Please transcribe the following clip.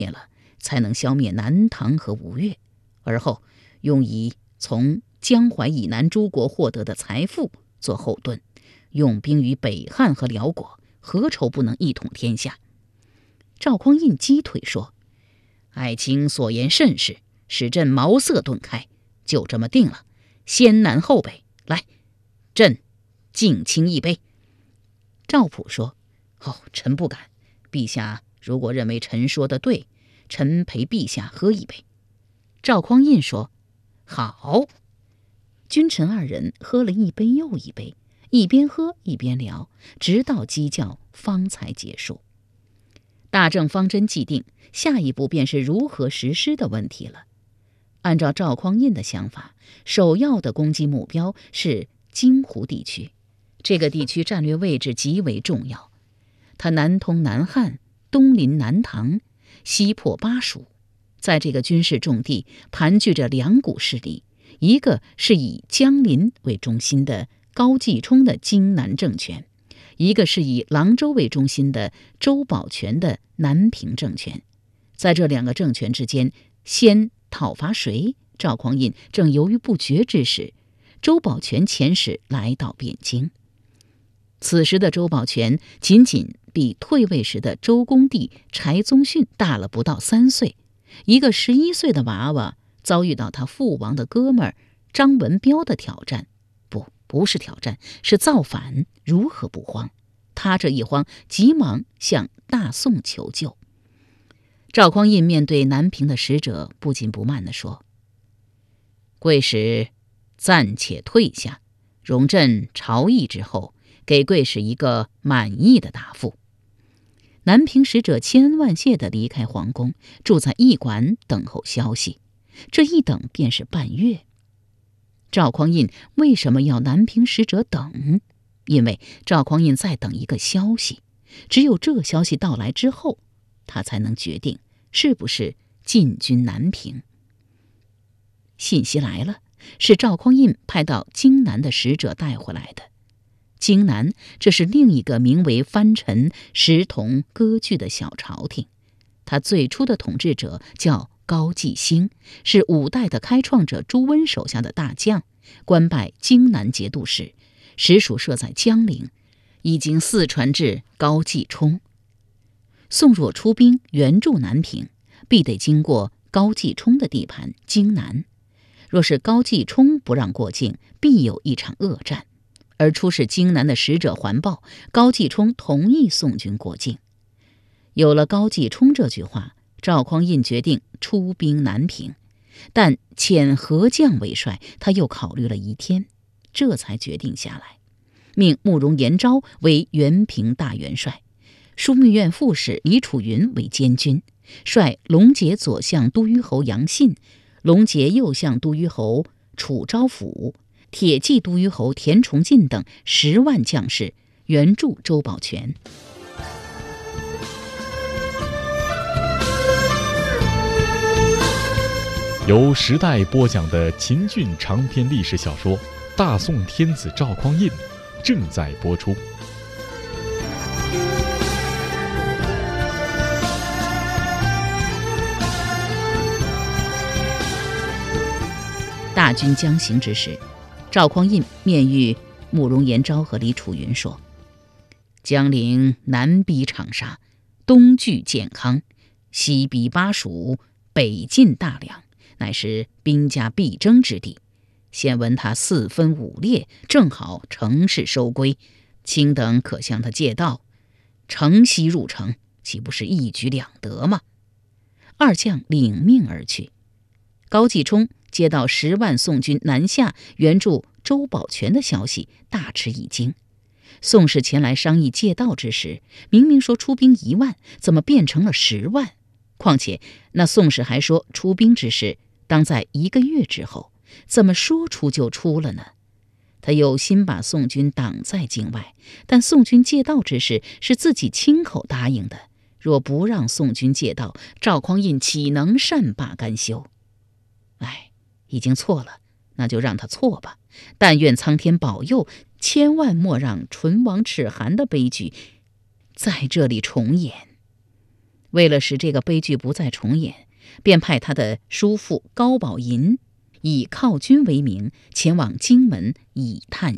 了，才能消灭南唐和吴越，而后用以从江淮以南诸国获得的财富做后盾，用兵于北汉和辽国，何愁不能一统天下？赵匡胤击腿说：“爱卿所言甚是，使朕茅塞顿开，就这么定了。先南后北，来，朕敬卿一杯。”赵普说：“臣不敢。陛下如果认为臣说的对，臣陪陛下喝一杯。”赵匡胤说：“好。”君臣二人喝了一杯又一杯，一边喝一边聊，直到鸡叫方才结束。大政方针既定，下一步便是如何实施的问题了。按照赵匡胤的想法，首要的攻击目标是荆湖地区，这个地区战略位置极为重要，它南通南汉，东临南唐，西破巴蜀。在这个军事重地盘踞着两股势力，一个是以江陵为中心的高继冲的荆南政权，一个是以郎州为中心的周保全的南平政权。在这两个政权之间，先讨伐谁？赵匡胤正犹豫不决之时，周保全遣使来到汴京。此时的周保全仅仅比退位时的周公帝柴宗训大了不到3岁，一个11岁的娃娃遭遇到他父王的哥们儿张文彪的挑战，不是挑战，是造反，如何不慌？他这一慌，急忙向大宋求救。赵匡胤面对南平的使者，不紧不慢地说：“贵使暂且退下，容朕朝议之后，给贵使一个满意的答复。”南平使者千恩万谢地离开皇宫，住在驿馆等候消息。这一等便是半月。赵匡胤为什么要南平使者等？因为赵匡胤在等一个消息，只有这消息到来之后，他才能决定是不是进军南平。信息来了，是赵匡胤派到荆南的使者带回来的。荆南，这是另一个名为藩臣石同割据的小朝廷，他最初的统治者叫高继兴，是5代的开创者朱温手下的大将，官拜荆南节度使，实属设在江陵，已经4传至高继冲。宋若出兵援助南平，必得经过高继冲的地盘荆南，若是高继冲不让过境，必有一场恶战。而出使荆南的使者还报，高继冲同意宋军过境。有了高继冲这句话，赵匡胤决定出兵南平，但遣何将为帅，他又考虑了一天，这才决定下来，命慕容延昭为原平大元帅，枢密院副使李楚云为监军，率龙节左相都虞侯杨信、龙节右相都虞侯楚昭甫、铁骑都虞侯田崇进等10万将士援助周保全。 由时代播讲的秦俊长篇历史小说《大宋天子赵匡胤》正在播出。 大军将行之时，赵匡胤面谕慕容延昭和李楚云说：“江陵南逼长沙，东据建康，西逼巴蜀，北进大梁，乃是兵家必争之地。先闻他4分5裂，正好乘势收归，卿等可向他借道，乘西入城，岂不是一举两得吗？”二将领命而去。高继冲接到10万宋军南下援助周保全的消息，大吃一惊。宋氏前来商议借道之时，明明说出兵1万，怎么变成了10万？况且那宋氏还说出兵之事当在1个月之后，怎么说出就出了呢？他有心把宋军挡在境外，但宋军借道之事是自己亲口答应的，若不让宋军借道，赵匡胤岂能善罢甘休？已经错了，那就让他错吧。但愿苍天保佑，千万莫让唇亡齿寒的悲剧在这里重演。 为了使这个悲剧不再重演，便派他的叔父高宝银以犒军为名前往荆门以探